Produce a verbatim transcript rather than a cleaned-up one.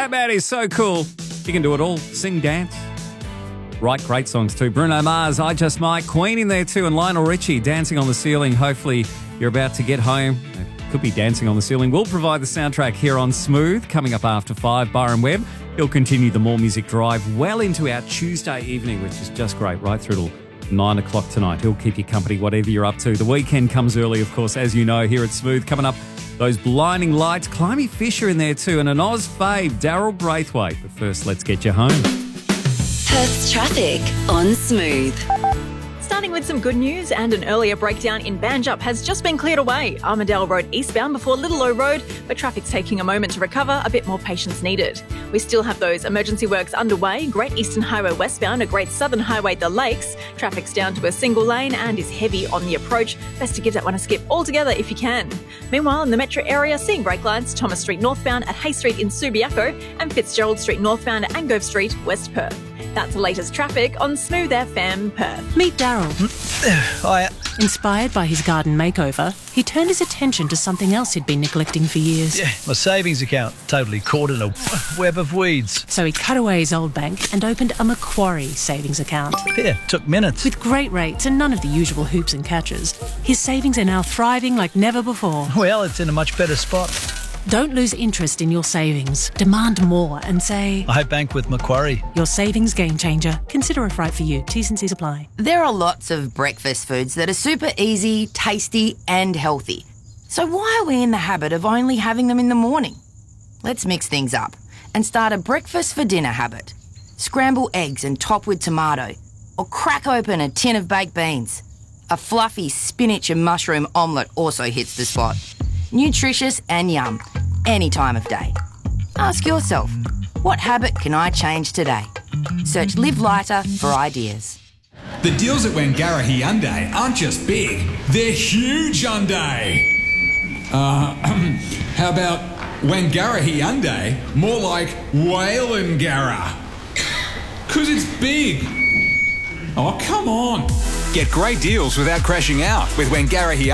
That man is so cool. He can do it all. Sing, dance. Write great songs too. Bruno Mars, I Just Might. Queen in there too. And Lionel Richie, Dancing on the Ceiling. Hopefully you're about to get home. Could be Dancing on the Ceiling. We'll provide the soundtrack here on Smooth. Coming up after five, Byron Webb. He'll continue the More Music Drive well into our Tuesday evening, which is just great, right through till nine o'clock tonight. He'll keep you company, whatever you're up to. The weekend comes early, of course, as you know, here at Smooth. Coming up, those blinding lights. Climby Fisher in there too, and an Oz fave, Daryl Braithwaite. But first, let's get you home. Perth's traffic on Smooth. Starting with some good news, and an earlier breakdown in Banjup has just been cleared away. Armadale Road eastbound before Little Low Road, but traffic's taking a moment to recover, a bit more patience needed. We still have those emergency works underway. Great Eastern Highway westbound, a Great Southern Highway the Lakes. Traffic's down to a single lane and is heavy on the approach. Best to give that one a skip altogether if you can. Meanwhile, in the metro area, seeing brake lights, Thomas Street northbound at Hay Street in Subiaco and Fitzgerald Street northbound at Angove Street, West Perth. That's the latest traffic on Smooth F M Perth. Meet Daryl. Hiya. Inspired by his garden makeover, he turned his attention to something else he'd been neglecting for years. Yeah, my savings account, totally caught in a web of weeds. So he cut away his old bank and opened a Macquarie savings account. Yeah, took minutes. With great rates and none of the usual hoops and catches, his savings are now thriving like never before. Well, it's in a much better spot. Don't lose interest in your savings. Demand more and say, I bank with Macquarie. Your savings game changer. Consider if right for you. T's and C's apply. There are lots of breakfast foods that are super easy, tasty and healthy. So why are we in the habit of only having them in the morning? Let's mix things up and start a breakfast for dinner habit. Scramble eggs and top with tomato, or crack open a tin of baked beans. A fluffy spinach and mushroom omelette also hits the spot. Nutritious and yum, any time of day. Ask yourself, what habit can I change today? Search Live Lighter for ideas. The deals at Wangara Hyundai aren't just big, they're huge Hyundai. Uh, how about Wangara Hyundai, more like Whalengara? Because it's big. Oh, come on. Get great deals without crashing out with Wangara Hyundai.